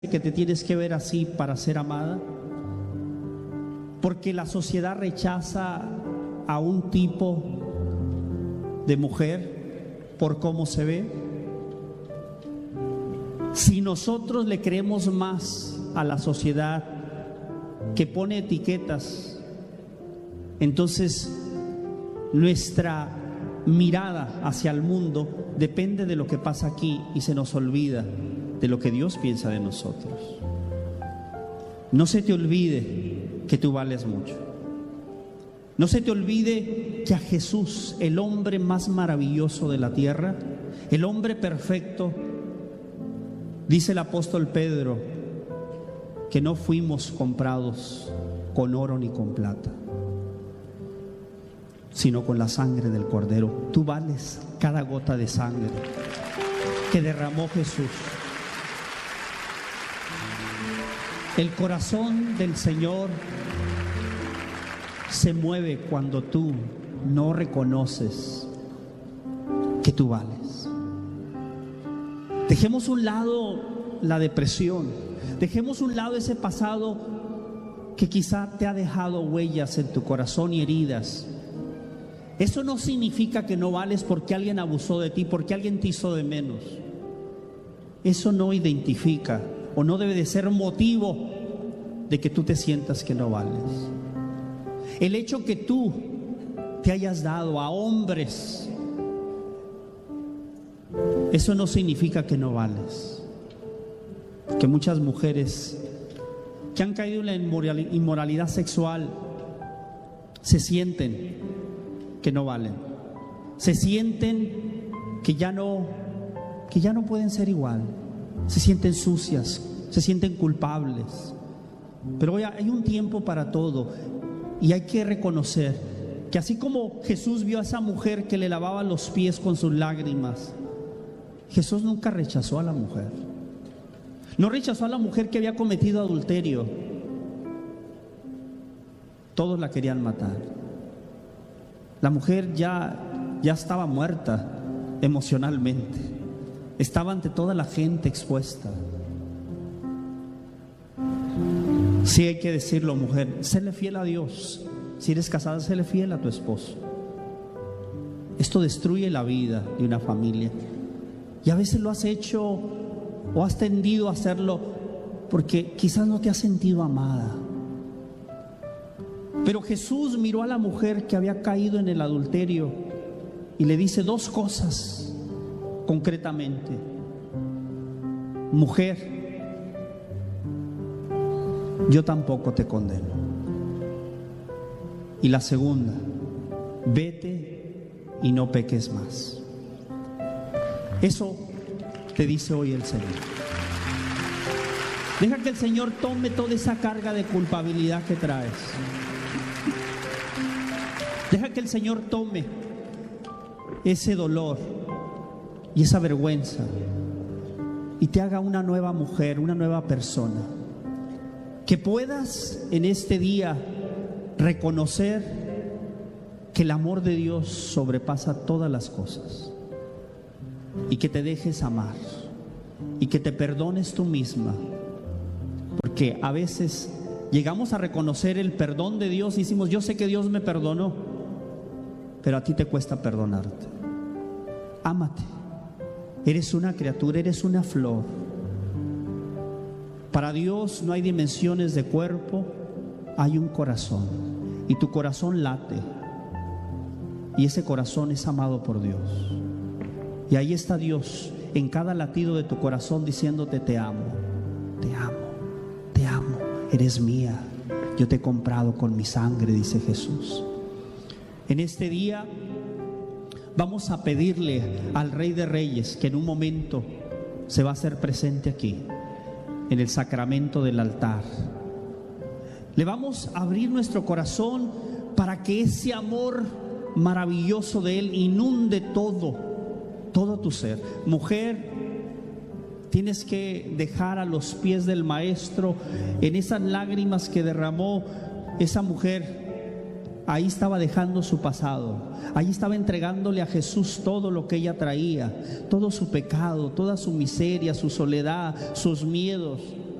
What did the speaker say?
que te tienes que ver así para ser amada? Porque la sociedad rechaza a un tipo de mujer por cómo se ve. Si nosotros le creemos más a la sociedad que pone etiquetas, entonces nuestra mirada hacia el mundo depende de lo que pasa aquí y se nos olvida de lo que Dios piensa de nosotros. No se te olvide que tú vales mucho. No se te olvide que a Jesús, el hombre más maravilloso de la tierra, el hombre perfecto, dice el apóstol Pedro que no fuimos comprados con oro ni con plata, sino con la sangre del Cordero. Tú vales cada gota de sangre que derramó Jesús. El corazón del Señor se mueve cuando tú no reconoces que tú vales. Dejemos a un lado la depresión, dejemos a un lado ese pasado que quizá te ha dejado huellas en tu corazón y heridas. Eso no significa que no vales porque alguien abusó de ti, porque alguien te hizo de menos. Eso no identifica o no debe de ser motivo de que tú te sientas que no vales. El hecho que tú te hayas dado a hombres, eso no significa que no vales. Que muchas mujeres que han caído en la inmoralidad sexual se sienten que no valen, se sienten que ya no pueden ser igual, se sienten sucias, se sienten culpables. Pero hoy hay un tiempo para todo y hay que reconocer que así como Jesús vio a esa mujer que le lavaba los pies con sus lágrimas, Jesús nunca rechazó a la mujer. No rechazó a la mujer que había cometido adulterio. Todos la querían matar. La mujer ya estaba muerta emocionalmente. Estaba ante toda la gente expuesta. Sí, hay que decirlo, mujer, séle fiel a Dios. Si eres casada, séle fiel a tu esposo. Esto destruye la vida de una familia. Y a veces lo has hecho o has tendido a hacerlo porque quizás no te has sentido amada. Pero Jesús miró a la mujer que había caído en el adulterio y le dice dos cosas concretamente. Mujer, yo tampoco te condeno. Y la segunda, vete y no peques más. Eso te dice hoy el Señor. Deja que el Señor tome toda esa carga de culpabilidad que traes. Deja que el Señor tome ese dolor y esa vergüenza y te haga una nueva mujer, una nueva persona. Que puedas en este día reconocer que el amor de Dios sobrepasa todas las cosas y que te dejes amar y que te perdones tú misma, porque a veces llegamos a reconocer el perdón de Dios y decimos, yo sé que Dios me perdonó, pero a ti te cuesta perdonarte. Ámate. Eres una criatura, eres una flor. Para Dios no hay dimensiones de cuerpo, hay un corazón. Y tu corazón late. Y ese corazón es amado por Dios. Y ahí está Dios en cada latido de tu corazón diciéndote, te amo, te amo, te amo. Eres mía. Yo te he comprado con mi sangre, dice Jesús. En este día vamos a pedirle al Rey de Reyes que en un momento se va a hacer presente aquí, en el sacramento del altar. Le vamos a abrir nuestro corazón para que ese amor maravilloso de Él inunde todo tu ser. Mujer, tienes que dejar a los pies del Maestro, en esas lágrimas que derramó esa mujer, Ahí estaba dejando su pasado, ahí estaba entregándole a Jesús todo lo que ella traía, todo su pecado, toda su miseria, su soledad, sus miedos.